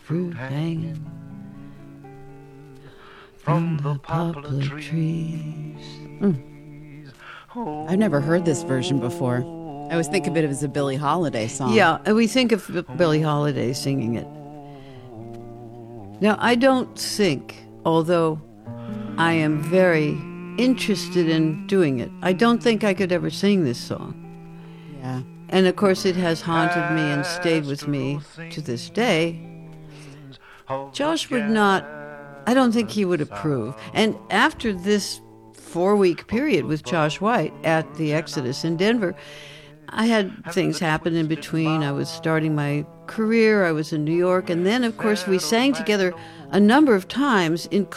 fruit hanging from the poplar trees. I've never heard this version before. I always think of it as a Billie Holiday song. Yeah, and we think of Billie Holiday singing it. Now, I don't think, although I am very interested in doing it, I don't think I could ever sing this song. Yeah. And of course, it has haunted me and stayed with me to this day. Josh would not, I don't think he would approve. And after this 4-week period with Josh White at the Exodus in Denver, I had things happen in between. I was starting my career. I was in New York. And then, of course, we sang together a number of times,